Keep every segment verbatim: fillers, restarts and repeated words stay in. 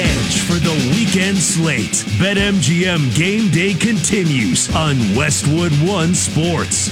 edge for the weekend slate. BetMGM Game Day continues on Westwood One Sports.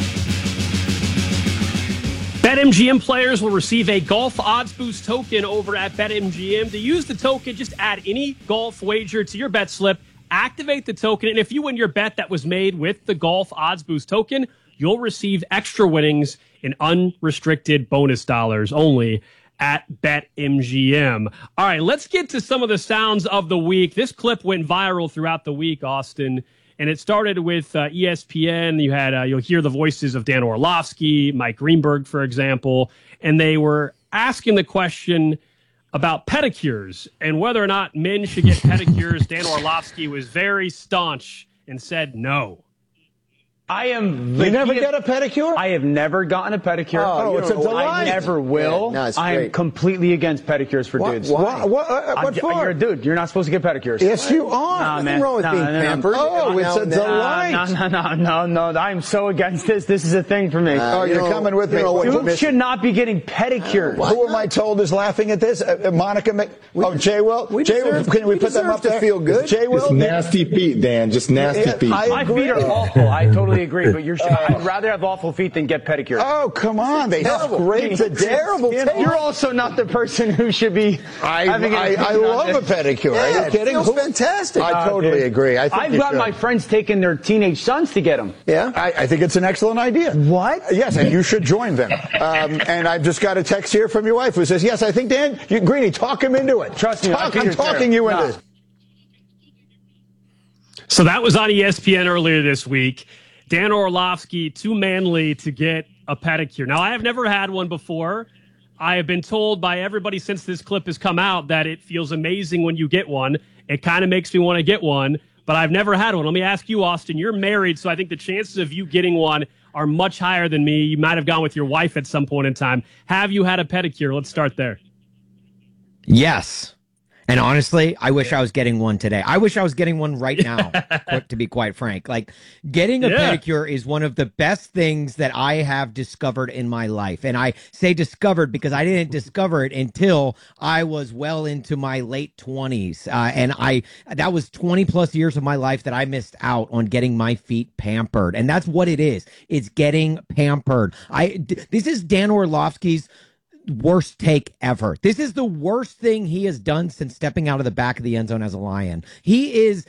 BetMGM players will receive a golf odds boost token over at BetMGM. To use the token, just add any golf wager to your bet slip, activate the token, and if you win your bet that was made with the golf odds boost token, you'll receive extra winnings in unrestricted bonus dollars only at BetMGM. All right, let's get to some of the sounds of the week. This clip went viral throughout the week, Austin. And it started with uh, E S P N. You had uh, you'll hear the voices of Dan Orlovsky, Mike Greenberg, for example, and they were asking the question about pedicures and whether or not men should get pedicures. Dan Orlovsky was very staunch and said no. I am. You never get a pedicure? I have never gotten a pedicure. Oh, it's a delight. I never will. Yeah, no, it's I am great. completely against pedicures for What- dudes. why? What, uh, what I'm- for? You're a dude. You're not supposed to get pedicures. Yes, you are. Nah, Nothing man. wrong with No, being no, no. pampered. Oh, it's a delight. No, no, no, no, no, no. I'm so against this. This is a thing for me. Uh, oh, you're You know, coming with me. you know, What dudes permission? should not be getting pedicures. Who am I told is laughing at this? Uh, uh, Monica Mc... Oh, Jay Will? We Jay deserve- Will, can we, we put them deserve up to there? feel good. Jay Will? Just nasty feet, Dan. Just nasty Yeah, feet. I My agree. feet are awful. I totally agree. But you're. I'd rather have awful feet than get pedicures. Oh, come on. They Terrible. scrape the Terrible. skin. You're also not the person who should be I, having an I, I opinion on love a this. pedicure. Yeah, Are you it kidding? feels Who- fantastic. I Oh, totally dude. agree. I think I've you got should. my friends taking their teenage sons to get them. Yeah? I, I think it's an excellent idea. What? Yes, and you should join them. Um, and I've just got a text here from your wife who says, yes, I think, Dan, you, Greeny, talk him into it. Trust me, I Talk, think I'm it's talking fair. you into No. it. So that was on E S P N earlier this week. Dan Orlovsky, too manly to get a pedicure. Now, I have never had one before. I have been told by everybody since this clip has come out that it feels amazing when you get one. It kind of makes me want to get one, but I've never had one. Let me ask you, Austin, you're married, so I think the chances of you getting one are much higher than me. You might have gone with your wife at some point in time. Have you had a pedicure? Let's start there. Yes. And honestly, I wish I was getting one today. I wish I was getting one right now, to be quite frank. Like, getting a Yeah. pedicure is one of the best things that I have discovered in my life. And I say discovered because I didn't discover it until I was well into my late twenties. Uh, and I that was twenty plus years of my life that I missed out on getting my feet pampered. And that's what it is. It's getting pampered. I d- This is Dan Orlovsky's worst take ever. This is the worst thing he has done since stepping out of the back of the end zone as a Lion. He is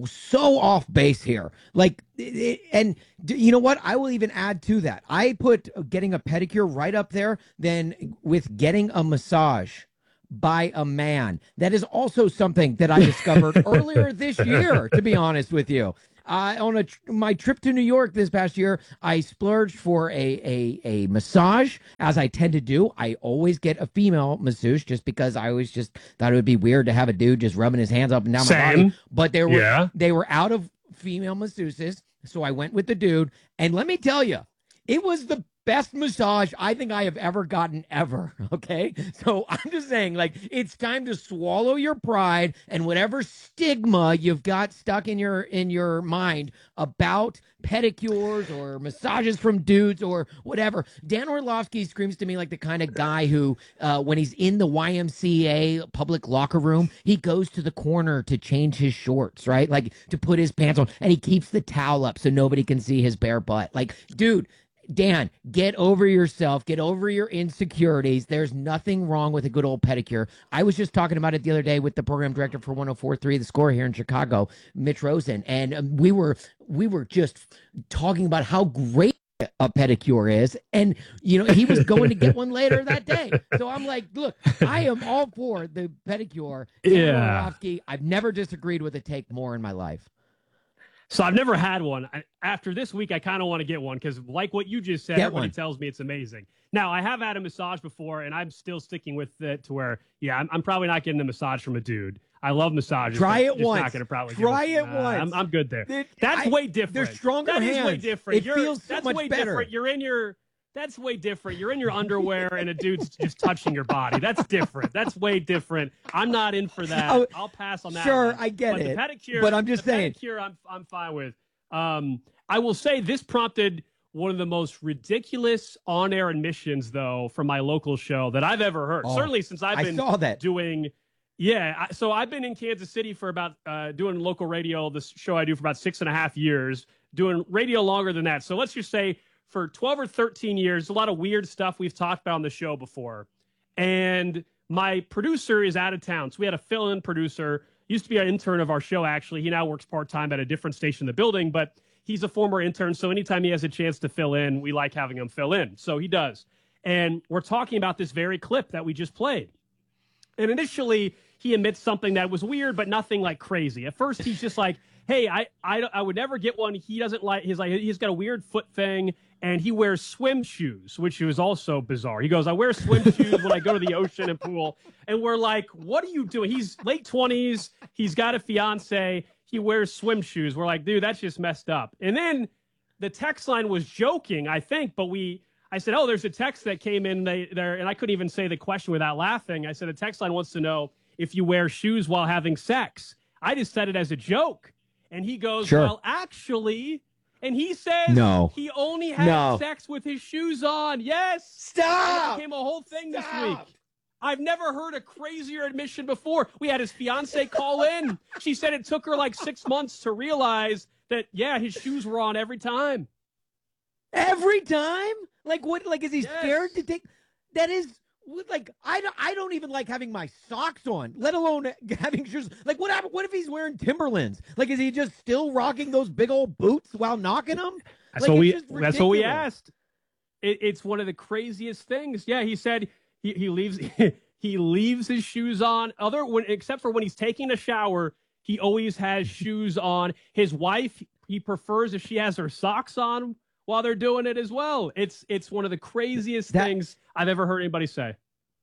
so off base here. Like, it, and d- you know what? I will even add to that. I put getting a pedicure right up there than with getting a massage by a man. That is also something that I discovered earlier this year, to be honest with you. Uh, on a tr- my trip to New York this past year, I splurged for a, a a massage, as I tend to do. I always get a female masseuse just because I always just thought it would be weird to have a dude just rubbing his hands up and down my Same. body. But they were Yeah. they were out of female masseuses, so I went with the dude. And let me tell you, it was the best massage I think I have ever gotten ever. Okay. So I'm just saying, like, it's time to swallow your pride and whatever stigma you've got stuck in your, in your mind about pedicures or massages from dudes or whatever. Dan Orlovsky screams to me like the kind of guy who, uh, when he's in the Y M C A public locker room, he goes to the corner to change his shorts, right? Like, to put his pants on, and he keeps the towel up so nobody can see his bare butt. Like, dude, Dan, get over yourself. Get over your insecurities. There's nothing wrong with a good old pedicure. I was just talking about it the other day with the program director for one oh four point three The Score here in Chicago, Mitch Rosen, and um, we were we were just talking about how great a pedicure is, and you know, he was going to get one later that day. So I'm like, look, I am all for the pedicure. Yeah. Orlovsky, I've never disagreed with a take more in my life. So I've never had one. I, after this week, I kind of want to get one because, like what you just said, Get everybody one. tells me it's amazing. Now, I have had a massage before, and I'm still sticking with it to where, yeah, I'm, I'm probably not getting a massage from a dude. I love massages. Try but it just once. Not gonna probably Try give it Nah, once. I'm, I'm good there. It- that's I- way different. they're stronger That is way hands. different. It You're, feels so that's much way better. different. You're in your. That's way different. You're in your underwear and a dude's just touching your body. That's different. That's way different. I'm not in for that. Oh, I'll pass on that. sure, one. I get but it. The pedicure, But I'm just the saying. Pedicure, I'm I'm fine with. Um, I will say this prompted one of the most ridiculous on-air admissions, though, from my local show that I've ever heard. Oh, Certainly since I've I been saw that. doing Yeah, I- so I've been in Kansas City for about uh, doing local radio, this show I do for about six and a half years, doing radio longer than that. So let's just say for twelve or thirteen years, a lot of weird stuff we've talked about on the show before. And my producer is out of town. So we had a fill-in producer, used to be an intern of our show, actually. He now works part-time at a different station in the building, but he's a former intern. So anytime he has a chance to fill in, we like having him fill in. So he does. And we're talking about this very clip that we just played. And initially, he admits something that was weird, but nothing like crazy. At first, he's just like, hey, I, I, I would never get one. He doesn't like, he's like, he's got a weird foot thing, and he wears swim shoes, which was also bizarre. He goes, I wear swim shoes when I go to the ocean and pool. And we're like, what are you doing? He's late twenties. He's got a fiance. He wears swim shoes. We're like, dude, that's just messed up. And then the text line was joking, I think, but we, I said, oh, there's a text that came in they, there, and I couldn't even say the question without laughing. I said, the text line wants to know if you wear shoes while having sex. I just said it as a joke. And he goes, Sure. well, actually, and he says No. he only had No. sex with his shoes on. Yes. Stop! It became a whole thing this Stop! week. I've never heard a crazier admission before. We had his fiance call in. She said it took her like six months to realize that, yeah, his shoes were on every time. Every time? Like what? Like is he Yes. scared to take? That is like I don't. I don't even like having my socks on, let alone having shoes. Like what? hap- What if he's wearing Timberlands? Like is he just still rocking those big old boots while knocking them? That's Like, what we. it's just That's what we ridiculous. asked. It, it's one of the craziest things. Yeah, he said he he leaves he leaves his shoes on. Other when except for when he's taking a shower, he always has shoes on. His wife, he prefers if she has her socks on while they're doing it as well. It's it's one of the craziest That- things I've ever heard anybody say.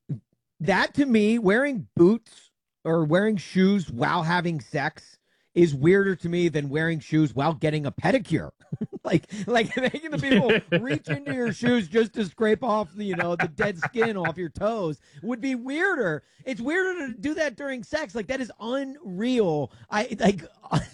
That to me, wearing boots or wearing shoes while having sex is weirder to me than wearing shoes while getting a pedicure. like, like making the people reach into your shoes just to scrape off the, you know, the dead skin off your toes would be weirder. It's weirder to do that during sex. Like that is unreal. I like,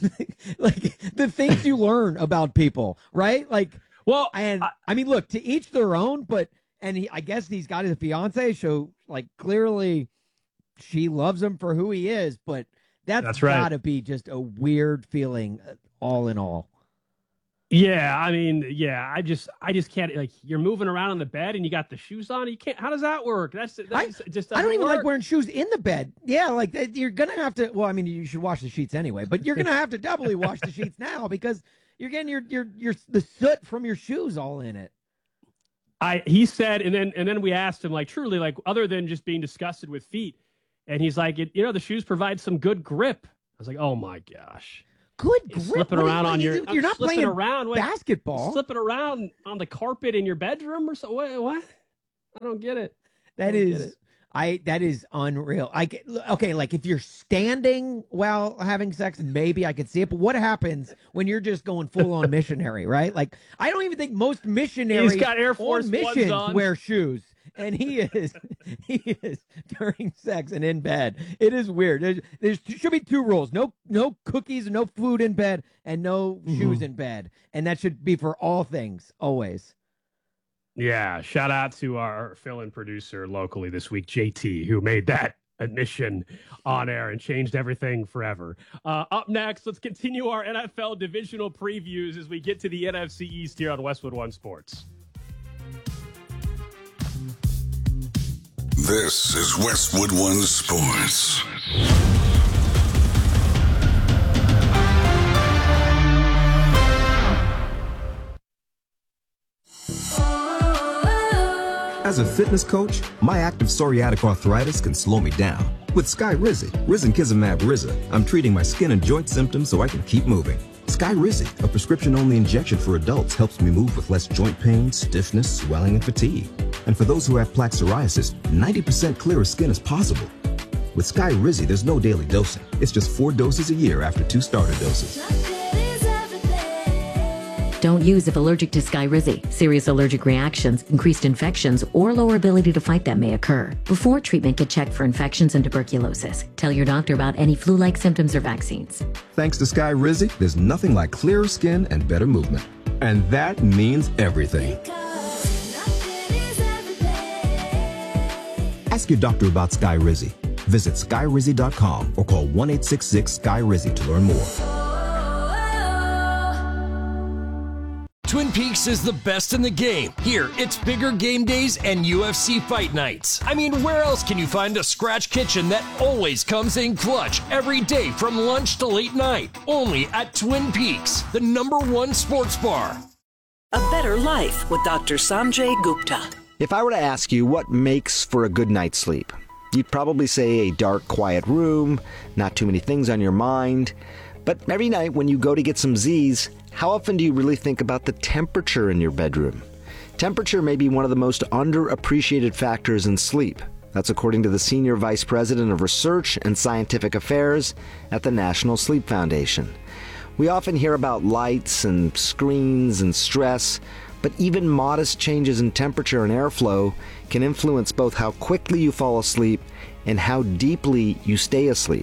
like the things you learn about people, right? Like, Well, and I- I mean, look, to each their own, but and he, I guess he's got his fiance, so like clearly she loves him for who he is, but that's, That's right. got to be just a weird feeling, uh, all in all. yeah, I mean, yeah, I just I just can't like you're moving around on the bed and you got the shoes on. You can't. How does that work? That's, that's I, it just I don't doesn't even like work. wearing shoes in the bed. Yeah, like that- you're gonna have to. Well, I mean, you should wash the sheets anyway, but you're gonna have to doubly wash the sheets now because you're getting your your your the soot from your shoes all in it. I he said, and then and then we asked him, like, truly, like, other than just being disgusted with feet, and he's like, it, you know, the shoes provide some good grip. I was like, oh my gosh, Good You're grip. slipping What do around you- on you- your, You're not slipping playing around, wait, basketball. slipping around on the carpet in your bedroom or so. What? what? I don't get it. That I don't get is, it. I that is unreal. I get- okay, like if you're standing while having sex, maybe I could see it. But what happens when you're just going full on missionary, right? Like I don't even think most missionaries He's got Air Force on Ones missions on. wear shoes, and he is he is during sex and in bed. It is weird. There's, there's should be two rules: no no cookies, no food in bed, and no Mm-hmm. shoes in bed, and that should be for all things always. Yeah, shout out to our fill-in producer locally this week, J T, who made that admission on air and changed everything forever. Uh, up next, let's continue our N F L divisional previews as we get to the N F C East here on Westwood One Sports. This is Westwood One Sports. As a fitness coach, my active psoriatic arthritis can slow me down. With Skyrizi, Risankizumab Riza, I'm treating my skin and joint symptoms so I can keep moving. Skyrizi, a prescription-only injection for adults, helps me move with less joint pain, stiffness, swelling, and fatigue. And for those who have plaque psoriasis, ninety percent clearer skin is possible. With Skyrizi, there's no daily dosing. It's just four doses a year after two starter doses. Don't use if allergic to Skyrizi. Serious allergic reactions, increased infections, or lower ability to fight them may occur. Before treatment, get checked for infections and tuberculosis. Tell your doctor about any flu-like symptoms or vaccines. Thanks to Skyrizi, there's nothing like clearer skin and better movement. And that means everything. Ask your doctor about Skyrizi. Visit sky rizzy dot com or call one eight six six sky rizzy to learn more. Twin Peaks is the best in the game. Here, it's bigger game days and U F C fight nights. I mean, where else can you find a scratch kitchen that always comes in clutch every day from lunch to late night? Only at Twin Peaks, the number one sports bar. A Better Life with Doctor Sanjay Gupta. If I were to ask you what makes for a good night's sleep, you'd probably say a dark, quiet room, not too many things on your mind. But every night when you go to get some Z's, how often do you really think about the temperature in your bedroom? Temperature may be one of the most underappreciated factors in sleep. That's according to the Senior Vice President of Research and Scientific Affairs at the National Sleep Foundation. We often hear about lights and screens and stress, but even modest changes in temperature and airflow can influence both how quickly you fall asleep and how deeply you stay asleep.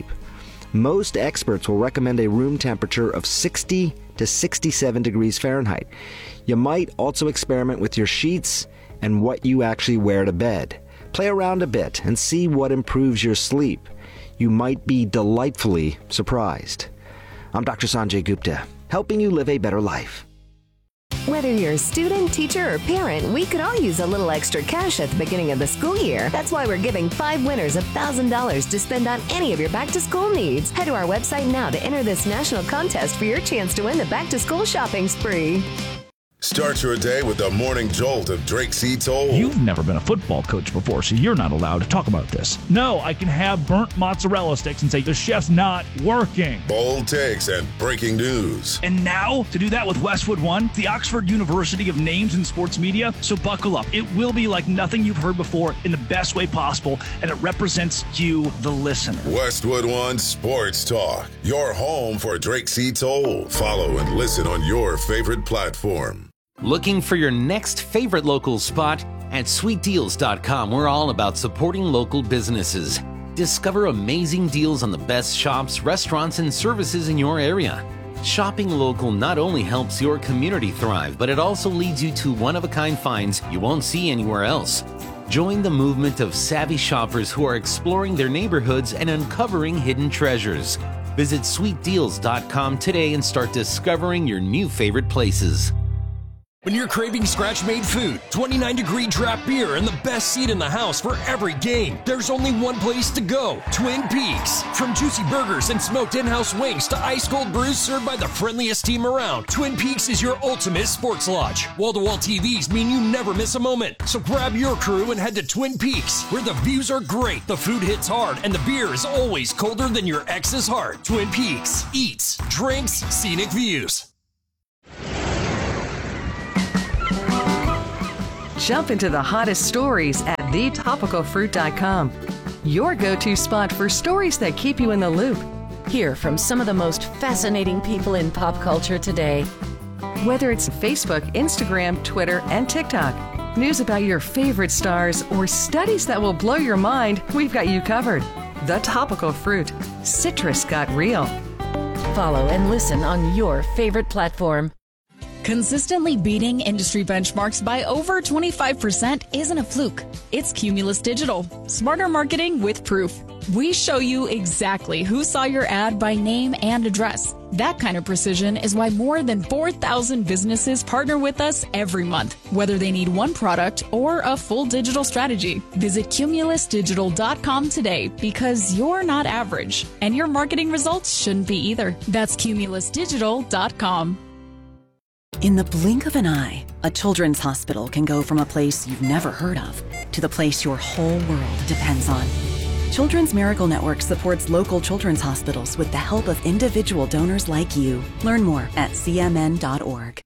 Most experts will recommend a room temperature of sixty to sixty-seven degrees Fahrenheit. You might also experiment with your sheets and what you actually wear to bed. Play around a bit and see what improves your sleep. You might be delightfully surprised. I'm Doctor Sanjay Gupta, helping you live a better life. Whether you're a student, teacher, or parent, we could all use a little extra cash at the beginning of the school year. That's why we're giving five winners one thousand dollars to spend on any of your back-to-school needs. Head to our website now to enter this national contest for your chance to win the back-to-school shopping spree. Start your day with the morning jolt of Drake C. Toll. You've never been a football coach before, so you're not allowed to talk about this. No, I can have burnt mozzarella sticks and say the chef's not working. Bold takes and breaking news. And now, to do that with Westwood One, the Oxford University of Names in Sports Media. So buckle up. It will be like nothing you've heard before in the best way possible, and it represents you, the listener. Westwood One Sports Talk, your home for Drake C. Toll. Follow and listen on your favorite platform. Looking for your next favorite local spot? At sweet deals dot com, we're all about supporting local businesses. Discover amazing deals on the best shops, restaurants, and services in your area. Shopping local not only helps your community thrive, but it also leads you to one-of-a-kind finds you won't see anywhere else. Join the movement of savvy shoppers who are exploring their neighborhoods and uncovering hidden treasures. Visit sweet deals dot com today and start discovering your new favorite places. When you're craving scratch-made food, twenty-nine degree draft beer, and the best seat in the house for every game, there's only one place to go, Twin Peaks. From juicy burgers and smoked in-house wings to ice-cold brews served by the friendliest team around, Twin Peaks is your ultimate sports lodge. Wall-to-wall T Vs mean you never miss a moment. So grab your crew and head to Twin Peaks, where the views are great, the food hits hard, and the beer is always colder than your ex's heart. Twin Peaks. Eats, drinks, scenic views. Jump into the hottest stories at the topical fruit dot com. Your go-to spot for stories that keep you in the loop. Hear from some of the most fascinating people in pop culture today. Whether it's Facebook, Instagram, Twitter, and TikTok, news about your favorite stars, or studies that will blow your mind, we've got you covered. The Topical Fruit. Citrus got real. Follow and listen on your favorite platform. Consistently beating industry benchmarks by over twenty-five percent isn't a fluke. It's Cumulus Digital. Smarter marketing with proof. We show you exactly who saw your ad by name and address. That kind of precision is why more than four thousand businesses partner with us every month, whether they need one product or a full digital strategy. Visit cumulus digital dot com today, because you're not average, and your marketing results shouldn't be either. That's cumulus digital dot com. In the blink of an eye, a children's hospital can go from a place you've never heard of to the place your whole world depends on. Children's Miracle Network supports local children's hospitals with the help of individual donors like you. Learn more at c m n dot org.